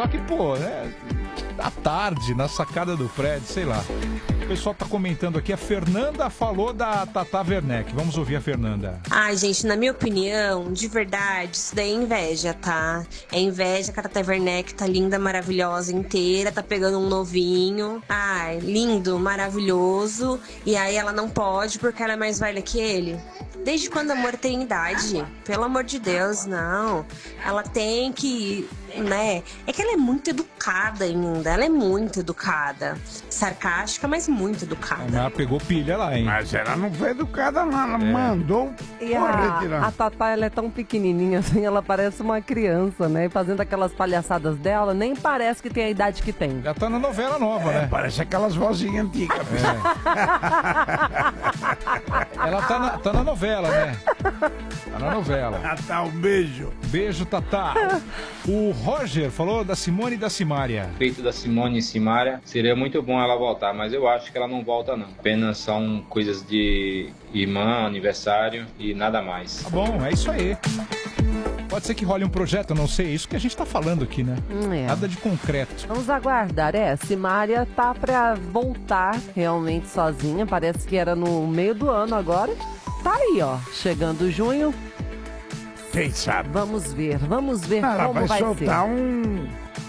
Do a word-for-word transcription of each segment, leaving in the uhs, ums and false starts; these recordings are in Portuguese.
Só que, pô, é à tarde, na sacada do prédio, sei lá. O pessoal tá comentando aqui, a Fernanda falou da Tata Werneck. Vamos ouvir a Fernanda. Ai, gente, na minha opinião, de verdade, isso daí é inveja, tá? É inveja que a Tata Werneck tá linda, maravilhosa, inteira, tá pegando um novinho. Ai, lindo, maravilhoso. E aí ela não pode porque ela é mais velha que ele. Desde quando amor tem idade? Pelo amor de Deus, não. Ela tem que, né? É que ela é muito educada ainda. Ela é muito educada. Sarcástica, mas muito educada. Mas ela pegou pilha lá, hein? Mas ela não foi educada, não. Ela É. mandou E correr tirar. a, a Tatá, ela é tão pequenininha assim, ela parece uma criança, né? E fazendo aquelas palhaçadas dela, nem parece que tem a idade que tem. Já tá na novela nova, É, né? parece aquelas vozinhas antigas. Ela tá na, tá na novela, né? Tá na novela. Tatá, um beijo. Beijo, Tatá. O Roger falou da Simone e da Simária. Feito da Simone e Simária, seria muito bom ela voltar, mas eu acho que ela não volta não. Apenas são coisas de irmã, aniversário e nada mais. Tá bom, é isso aí. Pode ser que role um projeto, eu não sei, é isso que a gente tá falando aqui, né? Hum, é. Nada de concreto. Vamos aguardar, é, Simária tá pra voltar realmente sozinha, parece que era no meio do ano agora. Tá aí, ó, chegando junho. Quem sabe? Vamos ver, vamos ver Ela como vai vai soltar ser. um...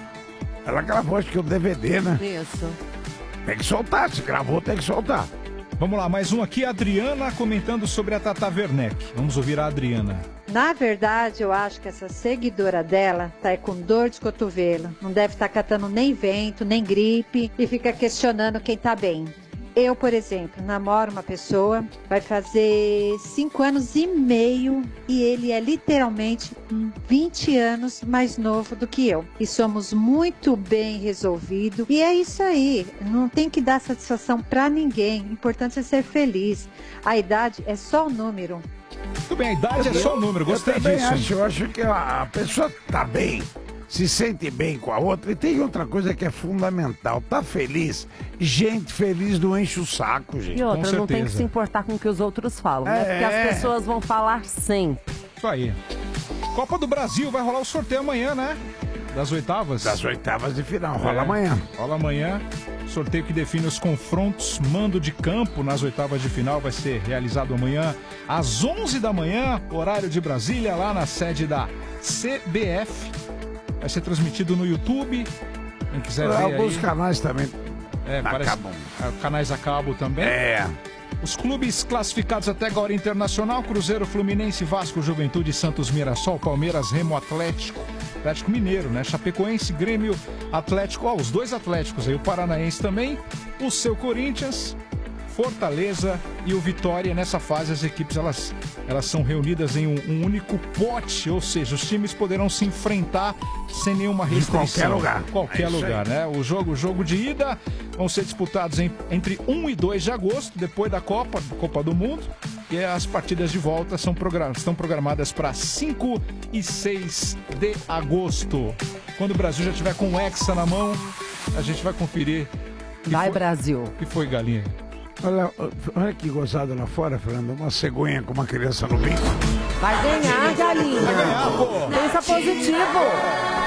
Ela gravou, acho que o D V D, né? Isso. Tem que soltar, se gravou, tem que soltar. Vamos lá, mais um aqui, a Adriana comentando sobre a Tata Werneck. Vamos ouvir a Adriana. Na verdade, eu acho que essa seguidora dela tá aí com dor de cotovelo. Não deve estar catando nem vento, nem gripe e fica questionando quem tá bem. Eu, por exemplo, namoro uma pessoa, vai fazer cinco anos e meio e ele é literalmente vinte anos mais novo do que eu. E somos muito bem resolvidos. E é isso aí, não tem que dar satisfação pra ninguém. O importante é ser feliz. A idade é só um número. Tudo bem, a idade é só um número, gostei eu também disso. Acho, eu acho que a, a pessoa tá bem, se sente bem com a outra. E tem outra coisa que é fundamental, tá feliz. Gente feliz não enche o saco, gente. E outra, Com não tem que certeza. se importar com o que os outros falam, né? É. Porque as pessoas vão falar sempre. Isso aí. Copa do Brasil, vai rolar o sorteio amanhã, né? Das oitavas. Das oitavas de final, rola É, amanhã. Rola amanhã. Sorteio que define os confrontos. Mando de campo nas oitavas de final vai ser realizado amanhã às onze da manhã, horário de Brasília, lá na sede da C B F. Vai ser transmitido no YouTube. Quem quiser ver Alguns aí. canais também É, parece, acabam. é, canais a cabo também. É. Os clubes classificados até agora internacional: Cruzeiro, Fluminense, Vasco, Juventude, Santos, Mirassol, Palmeiras, Remo, Atlético, Atlético Mineiro, né? Chapecoense, Grêmio, Atlético, ó, os dois Atléticos aí, o Paranaense também, o seu Corinthians, Fortaleza e o Vitória. Nessa fase as equipes elas, elas são reunidas em um, um único pote, ou seja, os times poderão se enfrentar sem nenhuma restrição. qualquer lugar. Qualquer É isso lugar, aí. né? O jogo, o jogo de ida vão ser disputados em, entre um e dois de agosto, depois da Copa, Copa do Mundo. E as partidas de volta são program- estão programadas para cinco e seis de agosto. Quando o Brasil já tiver com o Hexa na mão, a gente vai conferir. Que Vai, foi- Brasil. que foi, Galinha? Olha, olha que gozado lá fora, Fernando. Uma cegonha com uma criança no bico. Vai ganhar, galinha. Vai ganhar, pô! Pensa positivo.